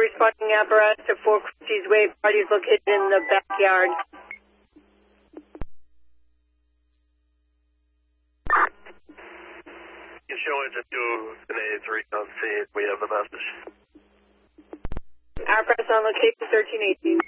responding apparatus to 4 Christie's Way. Party is located in the backyard. You show engine 2 and A3 on scene. We have the message. Apparatus on location 1318.